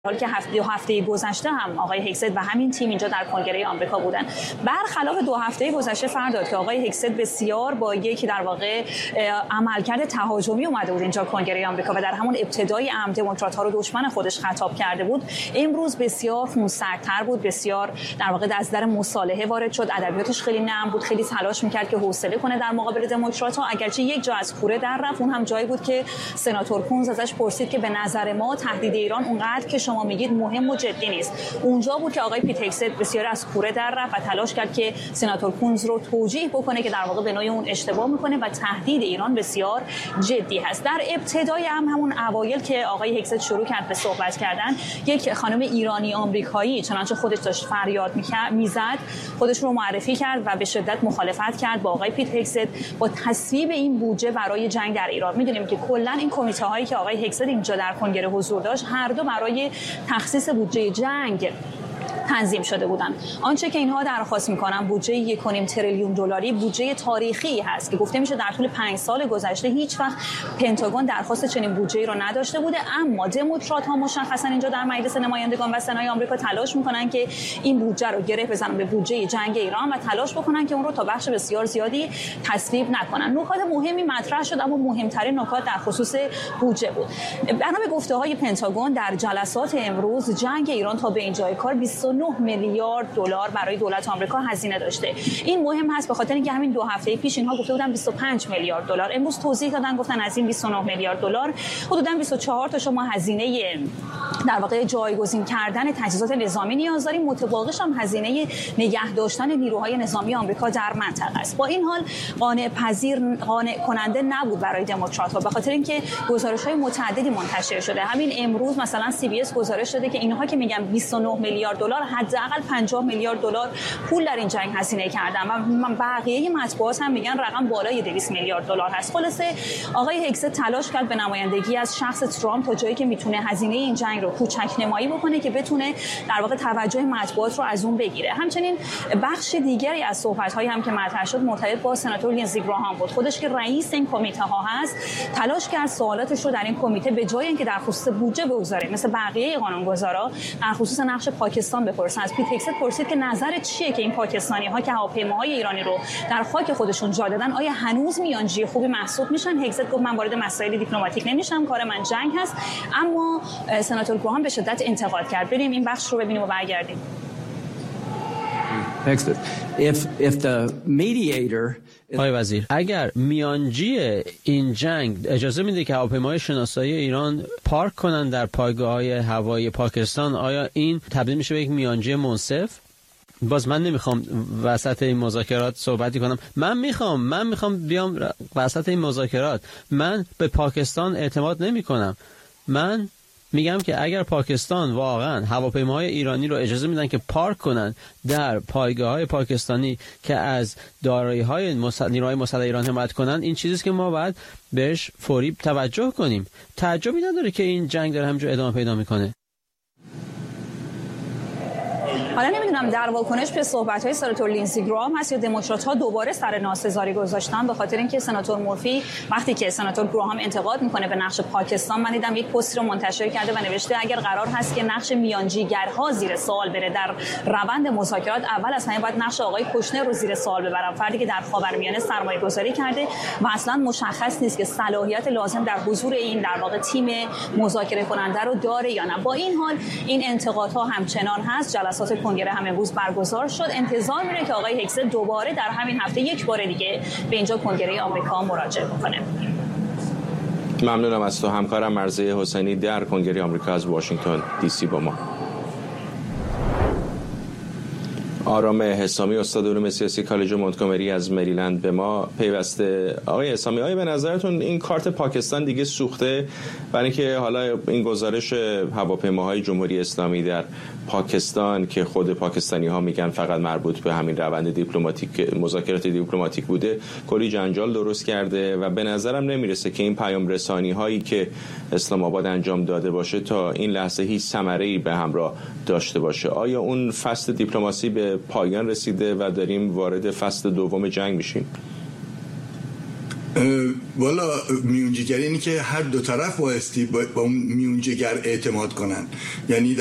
حالی که دو هفته گذشته هم آقای هگست و همین تیم اینجا در کنگره آمریکا بودن. برخلاف دو هفته گذشته فردا که آقای هگست بسیار با یک در واقع عملکرد تهاجمی اومده بود اینجا کنگره آمریکا و در همون ابتدای عام دموکرات‌ها رو دشمن خودش خطاب کرده بود، امروز بسیار خونسردتر بود، بسیار در واقع از در مصالحه وارد شد، ادبیاتش خیلی نرم بود، خیلی تلاش می‌کرد که حوصله کنه در مقابل دموکرات‌ها. اگرچه یک جا از کوره در رفت، اون هم جایی بود که سناتور کونز ازش پرسید که به نظر ما تهدید ایران اونقدر که شما میگید مهم و جدی نیست. اونجا بود که آقای پیت هگست بسیار از کوره در رفت و تلاش کرد که سناتور کونز رو توجیه بکنه که در واقع به نوعی اون اشتباه میکنه و تهدید ایران بسیار جدی هست. در ابتدای همون اوایل که آقای هگست شروع کرد به صحبت کردن، یک خانم ایرانی آمریکایی چنانچه خودش داشت فریاد میزد، خودش رو معرفی کرد و به شدت مخالفت کرد با آقای پیت هگست با تصویب این بودجه برای جنگ در ایران. میدونیم که کلا این کمیته هایی که آقای هگست اینجا در کنگره حضور داشت، هر دو برای تخصیص بودجه جنگ تنظیم شده بودند. آنچه که اینها درخواست می‌کنن بودجه 1.5 تریلیون دلاری بودجه تاریخی هست که گفته میشه در طول 5 سال گذشته هیچ وقت پنتاگون درخواست چنین بودجه‌ای رو نداشته بوده. اما دموکرات‌ها مشخصاً اینجا در مجلس نمایندگان و سنای آمریکا تلاش می‌کنن که این بودجه رو گره بزنن به بودجه جنگ ایران و تلاش بکنن که اون رو تا بخش بسیار زیادی تصویب نکنن. نکات مهمی مطرح شد، اما مهمترین نکات در خصوص بودجه بود. بنا به گفته‌های پنتاگون در جلسات امروز جنگ ایران تا به اینجای کار 29 میلیارد دلار برای دولت آمریکا هزینه داشته. این مهم هست به خاطر اینکه همین 2 هفته پیش اینها گفته بودن 25 میلیارد دلار، امروز توضیح دادن گفتن از این 29 میلیارد دلار حدوداً 24 تا شما هزینه در واقع جایگزین کردن تجهیزات نظامی نیاز داریم، متباقیش هم هزینه نگه داشتن نیروهای نظامی آمریکا در منطقه است. با این حال قانع کننده نبود برای دموکرات‌ها به خاطر اینکه گزارش‌های متعددی منتشر شده. همین امروز مثلا CBS گزارش داده که اینها که میگن 29 میلیارد دلار حداقل 50 میلیارد دلار پول در این جنگ هزینه کردن و بقیه مطبوعات هم میگن رقم بالای 200 میلیارد دلار هست. خلاصه آقای هگست تلاش کرد به نمایندگی از شخص ترامپ تا جایی که میتونه هزینه این جنگ رو کوچک نمایی بکنه که بتونه در واقع توجه مطبوعات رو از اون بگیره. همچنین بخش دیگری از صحبت‌هایی هم که مطرح شد مرتبط با سناتور لینزی گراهام بود. خودش که رئیس این کمیته ها هست تلاش کرد سوالاتش رو در این کمیته به جای اینکه در خصوص بودجه بگذاره مثل بقیه قانونگذارا در خصوص نقش پاکستان بپرسن. از پیت هگست پرسید که نظرت چیه که این پاکستانی‌ها که هواپیماهای ایرانی رو در خاک خودشون جا دادن آیا هنوز میانجی خوبی محسوب میشن؟ هگست گفت من وارد مسائل دیپلماتیک نمیشم، کار من جنگ هست. اما سناتور گراهام به شدت انتقاد کرد. بریم این بخش رو ببینیم و برگردیم. If the mediator آقای وزیر، اگر میانجی این جنگ اجازه میده که هواپیماهای شناسایی ایران پارک کنن در پایگاه‌های هوایی پاکستان، آیا این تبدیل میشه به یک میانجی منصف؟ باز من نمیخوام وسط این مذاکرات صحبتی کنم. من میخوام بیام وسط این مذاکرات. من به پاکستان اعتماد نمیکنم. من میگم که اگر پاکستان واقعا هواپیماهای ایرانی رو اجازه میدن که پارک کنن در پایگاه‌های پاکستانی که از دارایی‌های نیروهای مسلح ایران حمایت کنن، این چیزیست که ما باید بهش فوری توجه کنیم. تعجبی نداره که این جنگ داره همینجور ادامه پیدا میکنه. حالا نمیدونم در واکنش به صحبت‌های سناتور لینزی گراهام هست یا دموکرات‌ها دوباره سر ناسزاری گذاشتن، به خاطر اینکه سناتور مورفی وقتی که سناتور گراهام انتقاد میکنه به نقش پاکستان، من دیدم یک پستی رو منتشر کرده و نوشته اگر قرار هست که نقش میانجیگرها زیر سوال بره در روند مذاکرات، اول از همه باید نقش آقای کوشنر رو زیر سوال ببرن، فردی که در خاورمیانه سرمایه‌گذاری کرده و اصلا مشخص نیست که صلاحیت لازم در حضور این در واقع تیم مذاکره کننده رو داره یا نه. با این حال این انتقادها همچنان هست. جلسات کنگره هم امروز برگزار شد. انتظار میره که آقای هگست دوباره در همین هفته یک بار دیگه به اینجا کنگره آمریکا مراجعه بکنه. ممنونم از تو همکارم مرضیه حسینی در کنگره آمریکا از واشنگتن دی سی با ما. آرام حسامی استاد علوم سیاسی کالج مونتگومری از مریلند به ما پیوسته. آقای حسامی، آیا به نظرتون این کارت پاکستان دیگه سوخته؟ برای اینکه حالا این گزارش هواپیماهای جمهوری اسلامی در پاکستان که خود پاکستانی ها میگن فقط مربوط به همین روند دیپلماتیک مذاکرات دیپلماتیک بوده، کلی جنجال درست کرده و به نظرم نمیرسه که این پیام رسانی هایی که اسلام آباد انجام داده باشه تا این لحظه هیچ ثمره‌ای به همراه داشته باشه. آیا اون فصل دیپلماسی به پایان رسیده و داریم وارد فصل دوم جنگ میشیم؟ والا میونجیگری اینی که هر دو طرف بایستی با اون میونجیگر اعتماد کنن، یعنی